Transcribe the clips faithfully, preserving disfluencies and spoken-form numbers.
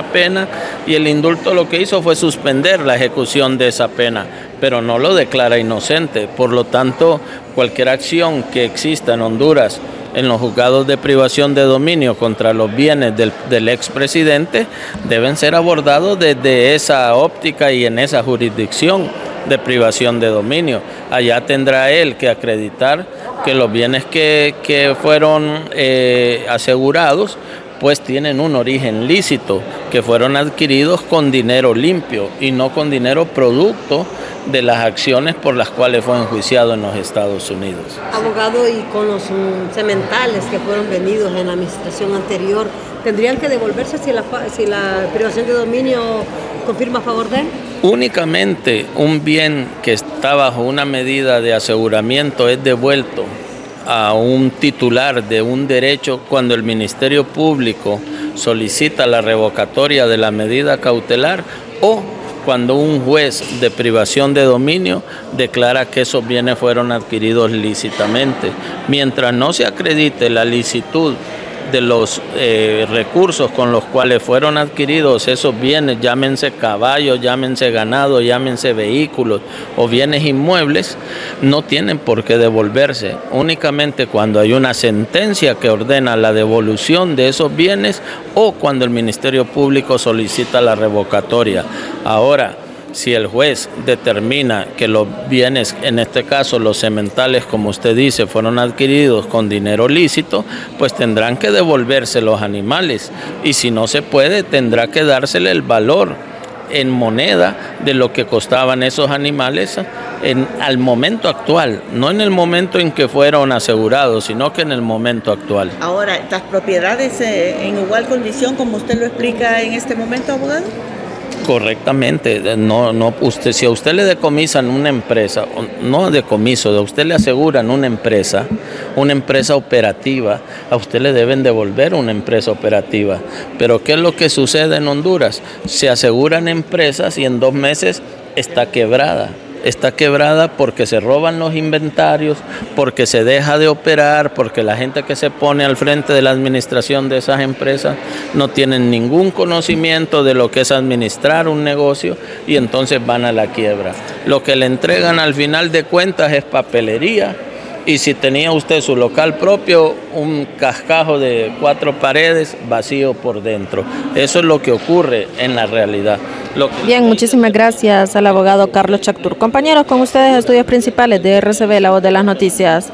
pena y el indulto lo que hizo fue suspender la ejecución de esa pena, pero no lo declara inocente. Por lo tanto, cualquier acción que exista en Honduras en los juzgados de privación de dominio contra los bienes del, del expresidente deben ser abordados desde esa óptica y en esa jurisdicción de privación de dominio. Allá tendrá él que acreditar que los bienes que, que fueron eh, asegurados pues tienen un origen lícito, que fueron adquiridos con dinero limpio y no con dinero producto de las acciones por las cuales fue enjuiciado en los Estados Unidos. Abogado, y con los um, cementales que fueron vendidos en la administración anterior, ¿tendrían que devolverse si la, si la privación de dominio confirma a favor de él? Únicamente un bien que está bajo una medida de aseguramiento es devuelto a un titular de un derecho cuando el Ministerio Público solicita la revocatoria de la medida cautelar o cuando un juez de privación de dominio declara que esos bienes fueron adquiridos lícitamente. Mientras no se acredite la licitud de los eh, recursos con los cuales fueron adquiridos esos bienes, llámense caballos, llámense ganado, llámense vehículos o bienes inmuebles, no tienen por qué devolverse. Únicamente cuando hay una sentencia que ordena la devolución de esos bienes o cuando el Ministerio Público solicita la revocatoria. Ahora, si el juez determina que los bienes, en este caso los cementales, como usted dice, fueron adquiridos con dinero lícito, pues tendrán que devolverse los animales y si no se puede, tendrá que dársele el valor en moneda de lo que costaban esos animales en, al momento actual, no en el momento en que fueron asegurados, sino que en el momento actual. Ahora, ¿estas propiedades eh, en igual condición como usted lo explica en este momento, abogado? Correctamente, no, no, usted, si a usted le decomisan una empresa, no decomiso, a usted le aseguran una empresa, una empresa operativa, a usted le deben devolver una empresa operativa. Pero ¿qué es lo que sucede en Honduras? Se aseguran empresas y en dos meses está quebrada. Está quebrada porque se roban los inventarios, porque se deja de operar, porque la gente que se pone al frente de la administración de esas empresas no tienen ningún conocimiento de lo que es administrar un negocio y entonces van a la quiebra. Lo que le entregan al final de cuentas es papelería y si tenía usted su local propio, un cascajo de cuatro paredes vacío por dentro. Eso es lo que ocurre en la realidad. Lo que... Bien, muchísimas gracias al abogado Carlos Chactur. Compañeros, con ustedes estudios principales de R C B, La Voz de las Noticias.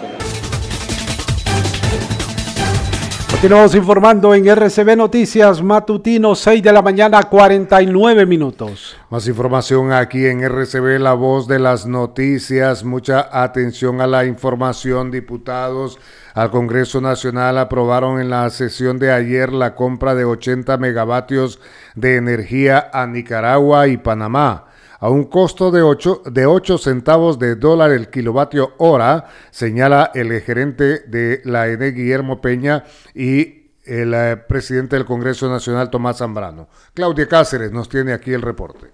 Continuamos informando en R C B Noticias Matutino, seis de la mañana, cuarenta y nueve minutos. Más información aquí en R C B, La Voz de las Noticias. Mucha atención a la información. Diputados al Congreso Nacional aprobaron en la sesión de ayer la compra de ochenta megavatios de energía a Nicaragua y Panamá a un costo de ocho, de ocho centavos de dólar el kilovatio hora, señala el gerente de la E N E, Guillermo Peña, y el eh, presidente del Congreso Nacional, Tomás Zambrano. Claudia Cáceres nos tiene aquí el reporte.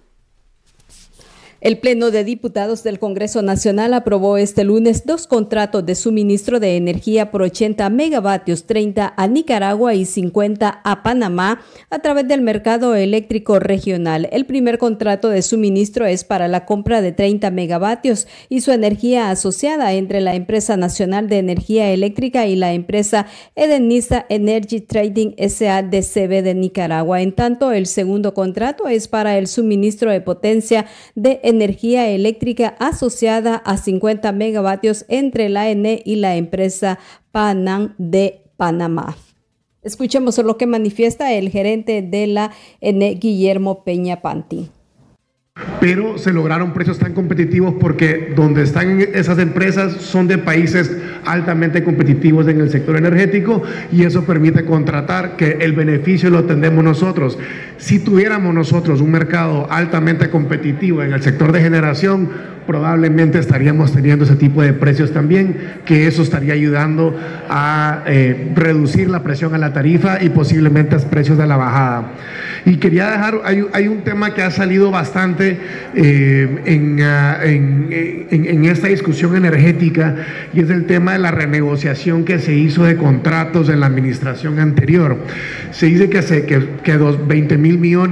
El Pleno de Diputados del Congreso Nacional aprobó este lunes dos contratos de suministro de energía por ochenta megavatios, treinta a Nicaragua y cincuenta a Panamá a través del mercado eléctrico regional. El primer contrato de suministro es para la compra de treinta megavatios y su energía asociada entre la Empresa Nacional de Energía Eléctrica y la empresa Edenisa Energy Trading S A D C B de Nicaragua. En tanto, el segundo contrato es para el suministro de potencia de energía eléctrica asociada a cincuenta megavatios entre la E N E y la empresa Panam de Panamá. Escuchemos lo que manifiesta el gerente de la E N E, Guillermo Peña Panti. Pero se lograron precios tan competitivos porque donde están esas empresas son de países altamente competitivos en el sector energético y eso permite contratar que el beneficio lo tendemos nosotros. Si tuviéramos nosotros un mercado altamente competitivo en el sector de generación, probablemente estaríamos teniendo ese tipo de precios también, que eso estaría ayudando a eh, reducir la presión a la tarifa y posiblemente los precios de la bajada. Y quería dejar, hay, hay un tema que ha salido bastante eh, en, uh, en, en, en esta discusión energética y es el tema de la renegociación que se hizo de contratos en la administración anterior. Se dice que, se, que, que veinte mil millones